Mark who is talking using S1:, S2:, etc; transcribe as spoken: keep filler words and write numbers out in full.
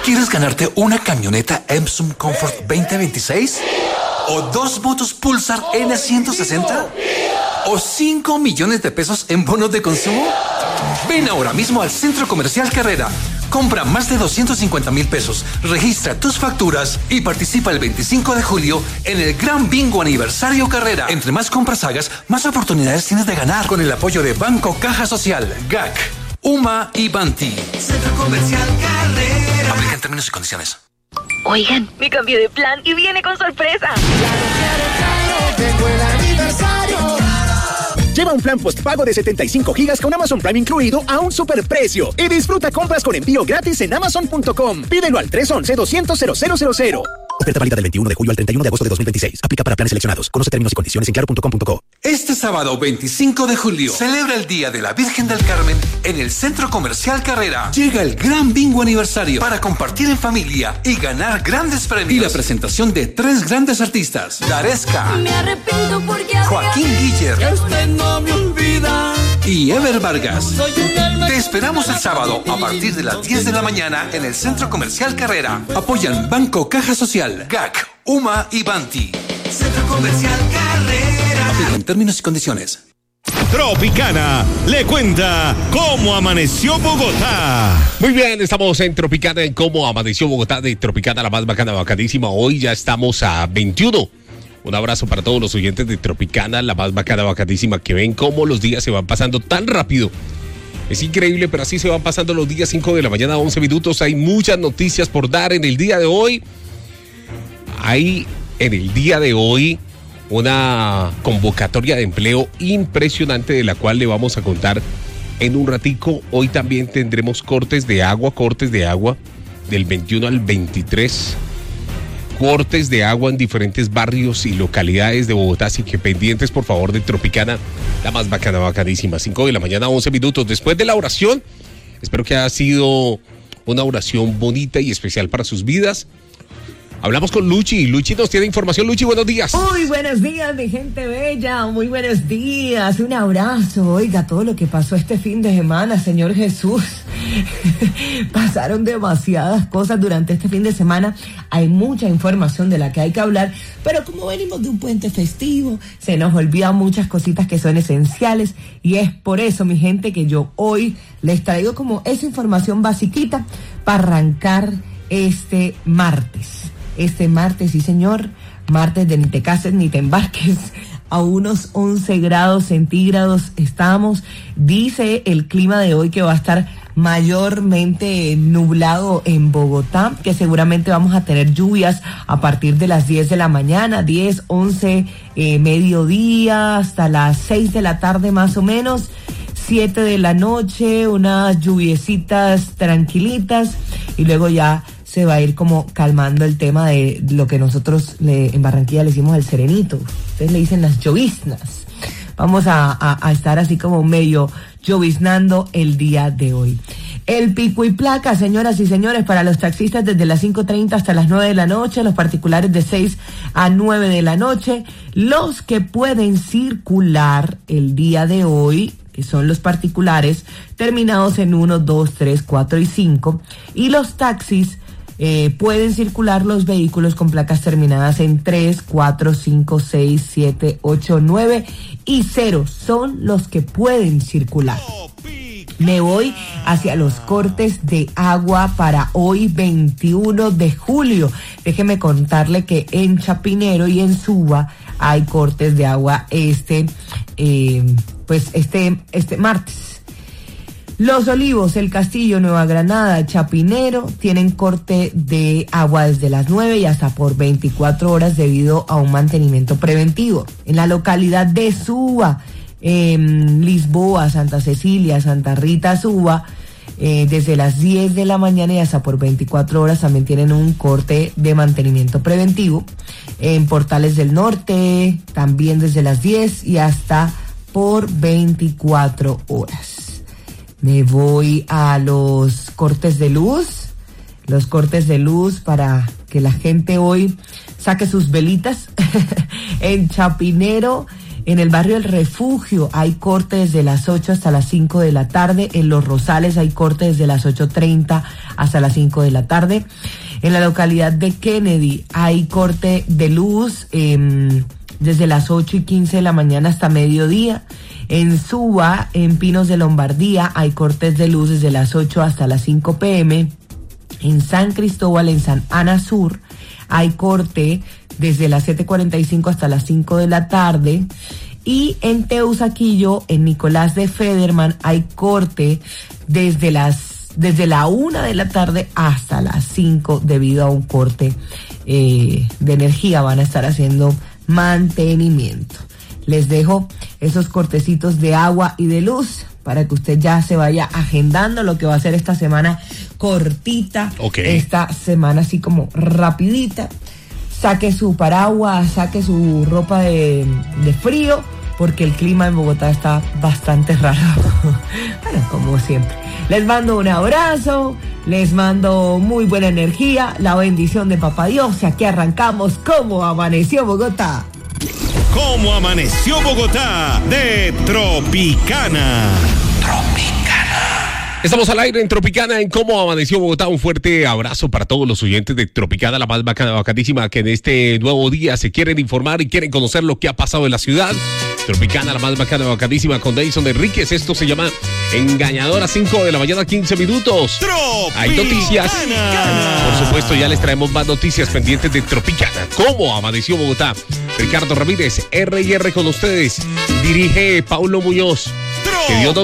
S1: ¿Quieres ganarte una camioneta Epson Comfort veinte veintiséis? ¿O dos motos Pulsar N ciento sesenta? ¿O cinco millones de pesos en bonos de consumo? Ven ahora mismo al Centro Comercial Carrera. Compra más de doscientos cincuenta mil pesos, registra tus facturas y participa el veinticinco de julio en el Gran Bingo Aniversario Carrera. Entre más compras hagas, más oportunidades tienes de ganar. Con el apoyo de Banco Caja Social, G A C, U M A y Banti. Centro Comercial Carrera. Aplica en términos y condiciones.
S2: Oigan, me cambié de plan y viene con sorpresa.
S3: Claro, claro, claro, tengo el aniversario. Lleva un plan postpago de setenta y cinco gigas con Amazon Prime incluido a un superprecio y disfruta compras con envío gratis en amazon punto com. Pídelo al tres once, doscientos, cero cero cero cero. Oferta válida del veintiuno de julio al treinta y uno de agosto de dos mil veintiséis. Aplica para planes seleccionados. Conoce términos y condiciones en claro punto com punto co.
S1: Este sábado veinticinco de julio celebra el Día de la Virgen del Carmen en el Centro Comercial Carrera. Llega el Gran Bingo Aniversario para compartir en familia y ganar grandes premios. Y la presentación de tres grandes artistas: Daresca,
S2: Me arrepiento porque
S1: Joaquín Guiller
S4: Que usted no me olvida.
S1: y Ever Vargas.
S4: Soy un alma.
S1: Te esperamos el sábado a partir de las diez de la mañana en el Centro Comercial Carrera. Apoyan Banco Caja Social, G A C, U M A y Banti. Centro Comercial Carrera. Aplica en términos y condiciones.
S5: Tropicana le cuenta cómo amaneció Bogotá.
S6: Muy bien, estamos en Tropicana, en cómo amaneció Bogotá, de Tropicana, la más bacana, bacanísima. Hoy ya estamos a veintiuno. Un abrazo para todos los oyentes de Tropicana, la más bacana, bacanísima, que ven cómo los días se van pasando tan rápido. Es increíble, pero así se van pasando los días. Cinco de la mañana, once minutos. Hay muchas noticias por dar en el día de hoy. Hay en el día de hoy una convocatoria de empleo impresionante, de la cual le vamos a contar en un ratico. Hoy también tendremos cortes de agua, cortes de agua del veintiuno al veintitrés. Cortes de agua en diferentes barrios y localidades de Bogotá, así que pendientes por favor de Tropicana, la más bacana, bacanísima. Cinco de la mañana, once minutos. Después de la oración, espero que haya sido una oración bonita y especial para sus vidas. Hablamos con Luchi. Luchi nos tiene información. Luchi, buenos días.
S7: Muy buenos días, mi gente bella. Muy buenos días. Un abrazo. Oiga, todo lo que pasó este fin de semana, Señor Jesús. Pasaron demasiadas cosas durante este fin de semana. Hay mucha información de la que hay que hablar, pero como venimos de un puente festivo, se nos olvidan muchas cositas que son esenciales, y es por eso, mi gente, que yo hoy les traigo como esa información basiquita para arrancar este martes. Este martes, sí señor, martes de ni te cases ni te embarques. A unos once grados centígrados estamos. Dice el clima de hoy que va a estar mayormente nublado en Bogotá, que seguramente vamos a tener lluvias a partir de las diez de la mañana, diez, once, eh, mediodía, hasta las seis de la tarde más o menos. siete de la noche, unas lluviecitas tranquilitas, y luego ya se va a ir como calmando el tema de lo que nosotros le, en Barranquilla le decimos el serenito. Ustedes le dicen las lloviznas. Vamos a, a, a estar así como medio lloviznando el día de hoy. El pico y placa, señoras y señores, para los taxistas desde las cinco treinta hasta las nueve de la noche, los particulares de seis a nueve de la noche. Los que pueden circular el día de hoy, que son los particulares, terminados en uno, dos, tres, cuatro y cinco, y los taxis, Eh, pueden circular los vehículos con placas terminadas en tres, cuatro, cinco, seis, siete, ocho, nueve y cero. Son los que pueden circular. Me voy hacia los cortes de agua para hoy veintiuno de julio. Déjeme contarle que en Chapinero y en Suba hay cortes de agua este, eh, pues este, este martes. Los Olivos, El Castillo, Nueva Granada, Chapinero tienen corte de agua desde las nueve y hasta por veinticuatro horas debido a un mantenimiento preventivo. En la localidad de Suba, eh, Lisboa, Santa Cecilia, Santa Rita, Suba, eh, desde las diez de la mañana y hasta por veinticuatro horas también tienen un corte de mantenimiento preventivo. En Portales del Norte, también desde las diez y hasta por veinticuatro horas. Me voy a los cortes de luz, los cortes de luz para que la gente hoy saque sus velitas. En Chapinero, En el barrio El Refugio hay corte desde las ocho hasta las cinco de la tarde. En Los Rosales hay corte desde las ocho treinta hasta las cinco de la tarde. En la localidad de Kennedy hay corte de luz eh, desde las ocho y quince de la mañana hasta mediodía. En Suba, en Pinos de Lombardía, hay cortes de luz desde las ocho hasta las cinco pm. En San Cristóbal, en San Ana Sur, hay corte desde las siete cuarenta y cinco hasta las cinco de la tarde. Y en Teusaquillo, en Nicolás de Federman, hay corte desde las desde la una de la tarde hasta las cinco debido a un corte eh, de energía. Van a estar haciendo mantenimiento. Les dejo esos cortecitos de agua y de luz para que usted ya se vaya agendando lo que va a ser esta semana cortita,
S6: okay.
S7: Esta semana así como rapidita. Saque su paraguas, saque su ropa de, de frío, porque el clima en Bogotá está bastante raro. Bueno, como siempre. Les mando un abrazo, les mando muy buena energía, la bendición de Papá Dios, y aquí arrancamos Cómo Amaneció Bogotá.
S5: ¿Cómo amaneció Bogotá? De Tropicana.
S6: Estamos al aire en Tropicana, en Cómo Amaneció Bogotá. Un fuerte abrazo para todos los oyentes de Tropicana, la más bacana, bacanísima, que en este nuevo día se quieren informar y quieren conocer lo que ha pasado en la ciudad. Tropicana, la más bacana, bacanísima, con Deison Enríquez. Esto se llama Engañadora, cinco de la mañana, quince minutos.
S5: Tropicana.
S6: Hay noticias. Por supuesto, ya les traemos más noticias pendientes de Tropicana. ¿Cómo amaneció Bogotá? Ricardo Ramírez, R y R con ustedes. Dirige Paulo Muñoz. Que Dios